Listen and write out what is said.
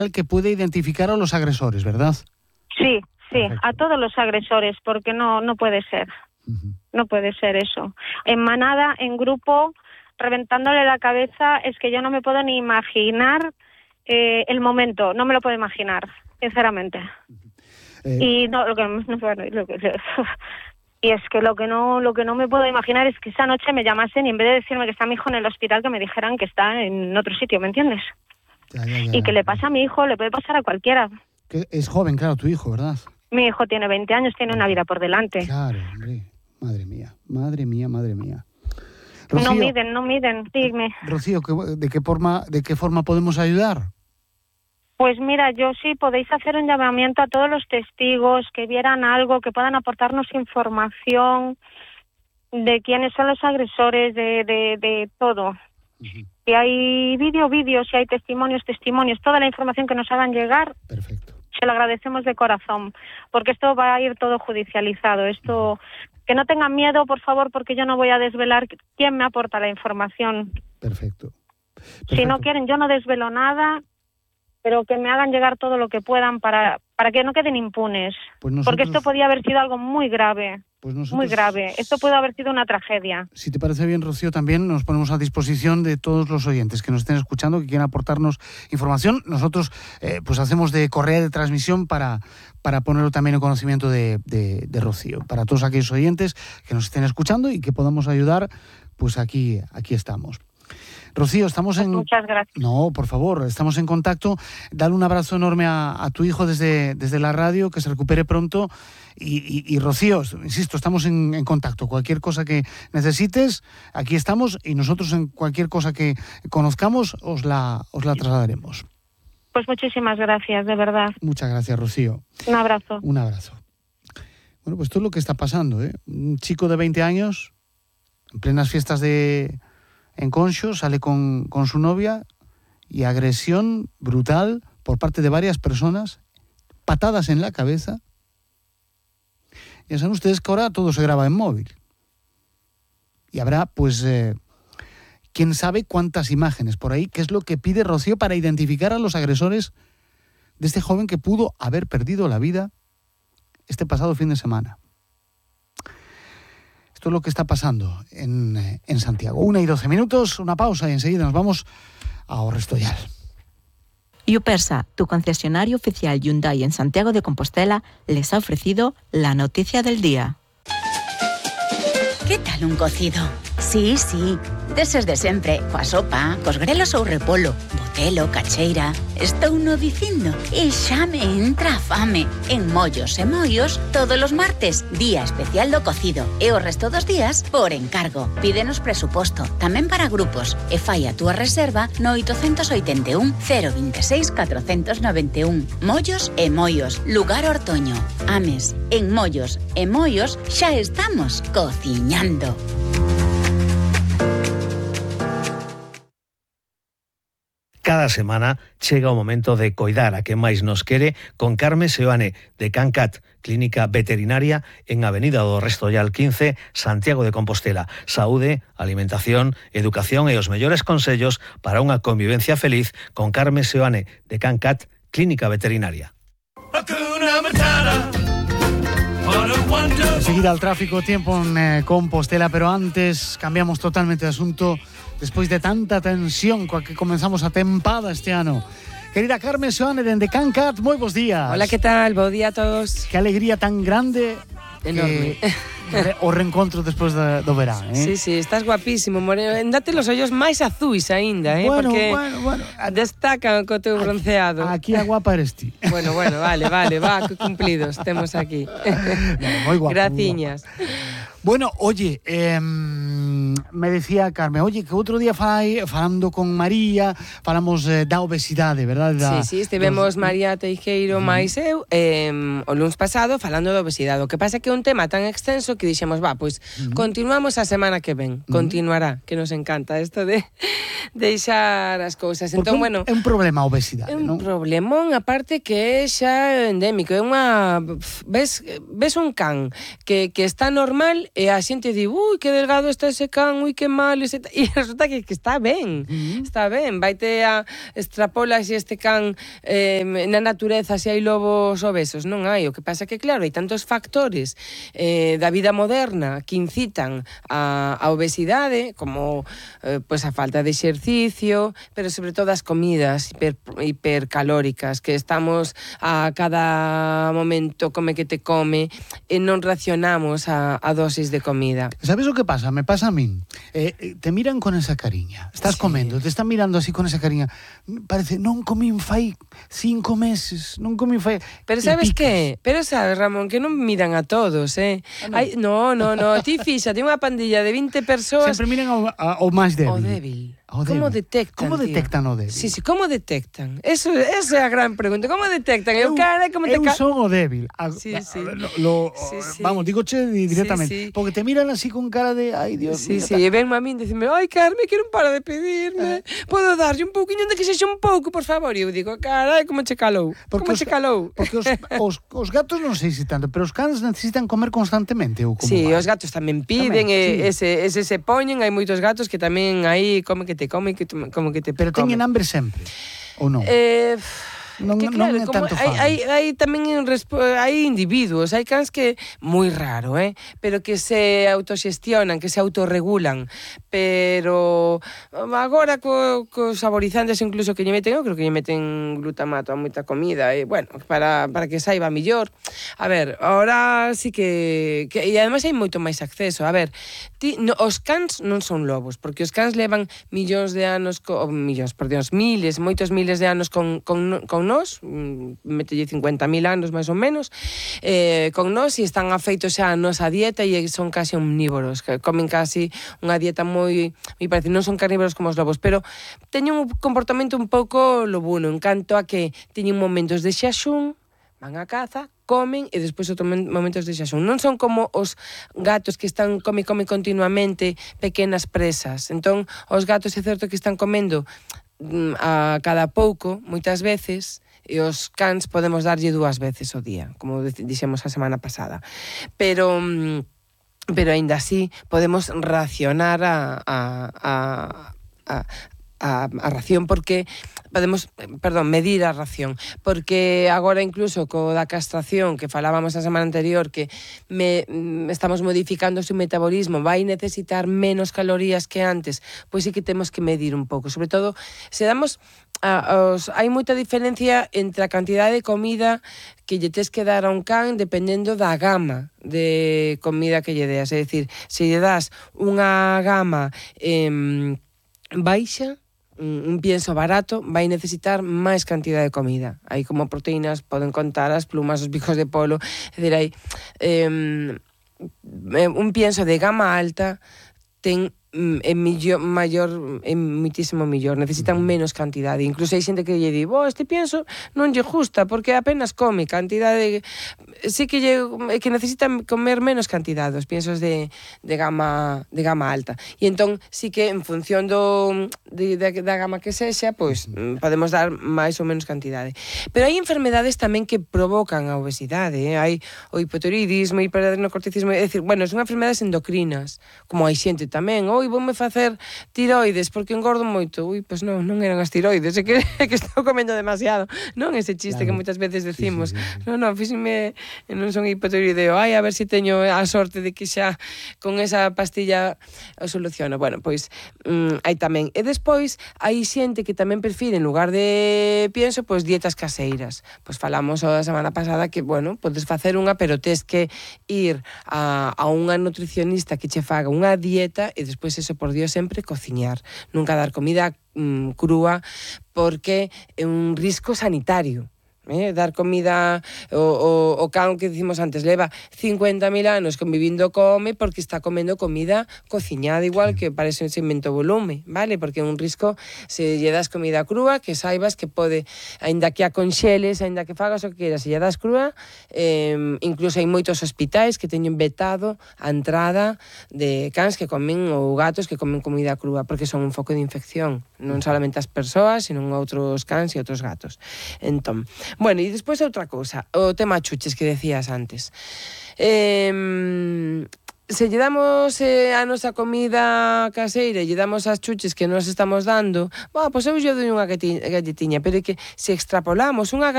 que puede identificar a los agresores, ¿verdad? Sí, Perfecto. a todos los agresores, porque no puede ser. No puede ser eso. En manada, en grupo, reventándole la cabeza, es que yo no me puedo ni imaginar el momento, no me lo puedo imaginar, sinceramente. Y no, y es que lo que no me puedo imaginar es que esa noche me llamasen y en vez de decirme que está mi hijo en el hospital, que me dijeran que está en otro sitio, ¿me entiendes? Ya. Y que le pasa a mi hijo, le puede pasar a cualquiera. Que es joven, claro, tu hijo, ¿verdad? Mi hijo tiene 20 años, tiene una vida por delante. Claro, hombre. Madre mía. No Rocío, miden, dime. Rocío, ¿de qué forma podemos ayudar? Pues mira, yo sí podéis hacer un llamamiento a todos los testigos que vieran algo, que puedan aportarnos información de quiénes son los agresores, de todo. Si hay vídeos, si hay testimonios, toda la información que nos hagan llegar. Perfecto. Se lo agradecemos de corazón, porque esto va a ir todo judicializado. Esto, que no tengan miedo, por favor, porque yo no voy a desvelar quién me aporta la información. Perfecto. Si no quieren, yo no desvelo nada, pero que me hagan llegar todo lo que puedan para que no queden impunes. Pues nosotros, porque esto podía haber sido algo muy grave. Pues nosotros, muy grave. Esto puede haber sido una tragedia. Si te parece bien, Rocío, también nos ponemos a disposición de todos los oyentes que nos estén escuchando, que quieran aportarnos información. Nosotros pues hacemos de correa de transmisión para ponerlo también en conocimiento de Rocío. Para todos aquellos oyentes que nos estén escuchando y que podamos ayudar, pues aquí estamos. Rocío, estamos en... Muchas gracias. No, por favor, estamos en contacto. Dale un abrazo enorme a tu hijo desde la radio, que se recupere pronto. Y Rocío, insisto, estamos en contacto. Cualquier cosa que necesites, aquí estamos, y nosotros en cualquier cosa que conozcamos os la trasladaremos. Pues muchísimas gracias, de verdad. Muchas gracias, Rocío. Un abrazo. Un abrazo. Bueno, pues esto es lo que está pasando, ¿eh? Un chico de 20 años, en plenas fiestas en Conxo, sale con su novia y agresión brutal por parte de varias personas, patadas en la cabeza. Ya saben ustedes que ahora todo se graba en móvil. Y habrá, pues, quién sabe cuántas imágenes por ahí, que es lo que pide Rocío para identificar a los agresores de este joven que pudo haber perdido la vida este pasado fin de semana. Esto es lo que está pasando en Santiago. 1:12, una pausa y enseguida nos vamos a Orrestoyal. Yupersa, tu concesionario oficial Hyundai en Santiago de Compostela, les ha ofrecido la noticia del día. ¿Qué tal un cocido? Sí, deses de sempre, coa sopa, cos grelos ou repolo, botelo, cacheira. Estou no dicindo e xa me entra a fame. En Mollos e Moios, todos os martes, día especial do cocido e o resto dos días, por encargo. Pídenos presuposto, tamén para grupos, e fai a túa reserva no 881 026 491. Mollos e Moios, lugar Ortoño. Ames, en Mollos e Moios xa estamos cociñando. Cada semana chega o momento de coidar a quen máis nos quere con Carme Seoane de Cancat, clínica veterinaria en Avenida do Restollal 15, Santiago de Compostela. Saúde, alimentación, educación e os mellores consellos para unha convivencia feliz con Carme Seoane de Cancat, clínica veterinaria. Enseguida al tráfico, tiempo en Compostela, pero antes cambiamos totalmente de asunto. Despois de tanta tensión coa que comenzamos a tempada este ano. Querida Carme Seoane dende Cancat, moi bons días. Hola, que tal? Bo día a todos. Que alegría tan grande. Enorme. O reencontro despois do verán, Sí, estás guapísimo, Moreno. Date los ollos máis azuis aínda, bueno, porque bueno. destacan co teu bronceado. Aquí a guapa eres ti. Bueno, vale, va, que cumplidos temos aquí. Moi guapo. Graciñas. Bueno, oye, me decía Carmen, oye, que outro día falando con María, falamos da obesidade, verdad? Sí, estivemos María Teijeiro máis eu o luns pasado falando da obesidade. O que pasa é que é un tema tan extenso que dixemos, pois continuamos a semana que ven, continuará, que nos encanta isto de deixar as cousas. Entón, bueno, é un problema a obesidade, non? É un problemón, aparte que é xa endémico, é unha ves un can que está normal e a xente di, ui, que delgado está ese can, ui, que mal, e resulta que está ben, está ben, vaite a extrapola se este can na natureza, se hai lobos obesos, non hai, o que pasa que claro, hai tantos factores da vida moderna que incitan a obesidade, como pois a falta de exercicio, pero sobre todo as comidas hipercalóricas, que estamos a cada momento come que te come e non racionamos a dosis de comida. ¿Sabes o que pasa? Me pasa a min. Te miran con esa cariña. Estás comendo, te están mirando así con esa cariña. Parece, non comín fai 5 meses, non comín fai... Pero sabes que? Pero sabes, Ramón, que non miran a todos, No. Ti fíxate, unha pandilla de 20 persoas... Sempre miran ao máis débil. O débil. O Como débil. detectan, Como detectan o débil? Sí, como detectan? Esa é a gran pregunta. Como detectan? Eu son o débil. Sí. Vamos, digoche directamente. Sí. Porque te miran así con cara de, ai, Dios mío. Sí, e venme a min dicime, ai, Carme, que non para de pedirme. Podo darlle un pouquiño de que sexa un pouco, por favor? E eu digo, carai, como che calou? Porque os gatos non sei se tanto, pero os cans necesitan comer constantemente. Ou como Sí, vai? os gatos tamén piden, ese se poñen, hai moitos gatos que tamén aí come que te come, como que te Pero come. teñen hambre sempre, ou non? Non, que non claro, é como tanto fame. hai tamén hai individuos, hai cans que moi raro, pero que se autoxestionan, que se autorregulan, pero agora cos saborizantes incluso que lle meten, eu creo que lle meten glutamato a moita comida, e bueno, para que saiba millor. A ver, ahora sí que e ademais hai moito máis acceso. A ver, os cans non son lobos, porque os cans levan millóns de anos, moitos miles de anos con nós, metelle 50.000 anos máis ou menos, con nós, e están afeitos xa a nosa dieta e son casi omnívoros, que comen casi unha dieta moi parece, non son carnívoros como os lobos, pero teñen un comportamento un pouco lobuno, en canto a que teñen momentos de xaxún, van a caza, comen e despois outros momentos de xaxún. Non son como os gatos que están come continuamente pequenas presas. Entón, os gatos é certo que están comendo a cada pouco, moitas veces, e os cans podemos darlle 2 veces ao día, como dixemos a semana pasada. Pero aínda así podemos racionar a ración, porque medir a ración, porque agora incluso co da castración que falábamos a semana anterior, que estamos modificando o seu metabolismo, vai necesitar menos calorías que antes, pois sí que temos que medir un pouco, sobre todo se damos hai moita diferencia entre a cantidade de comida que lle tes que dar a un can dependendo da gama de comida que lle deas, é dicir, se lle das unha gama baixa, un pienso barato, vai necesitar máis cantidad de comida. Hai como proteínas, poden contar as plumas, os bicos de polo, é dicir, hai un pienso de gama alta ten moitísimo millor, necesitan menos cantidade. Incluso hai xente que lle di, este pienso non lle gusta porque apenas come cantidade, sí que necesitan comer menos cantidade os piensos de gama alta. E entón sí que en función da gama que sexa, pois podemos dar máis ou menos cantidade. Pero hai enfermedades tamén que provocan a obesidade, hai o hipotiroidismo, hiperadenocorticismo, é dicir, bueno, son enfermedades endocrinas, como hai xente tamén, voume facer tiroides porque engordo moito. Pois non eran as tiroides, é que estou comendo demasiado. Non ese chiste que moitas veces decimos. Non, fíxenme, non son hipotiroideo. A ver se teño a sorte de que xa con esa pastilla o soluciono. Bueno, pois hai tamén. E despois hai xente que tamén prefire, en lugar de pienso, pois dietas caseiras. Pois falamos a semana pasada que, bueno, podes facer unha, pero tes que ir a unha nutricionista que che faga unha dieta e despois eso por Dios sempre cociñar, nunca dar comida crúa porque é un risco sanitario. Dar comida, o can que dicimos antes leva 50.000 anos convivindo come porque está comendo comida cociñada, igual que parece un segmento volume, vale? Porque é un risco se lle das comida crúa, que saibas que pode, aínda que a conxeles, aínda que fagas o que queras, se lle das crúa, incluso hai moitos hospitais que teñen vetado a entrada de cans que comen ou gatos que comen comida crúa, porque son un foco de infección, non solamente as persoas, sino outros cans e outros gatos. Entón, bueno, e despois outra cousa, o tema chuches que decías antes. se lle damos a nosa comida caseira e lle damos as chuches que nos estamos dando, pois eu lle doi unha galletiña, pero é que se extrapolamos unha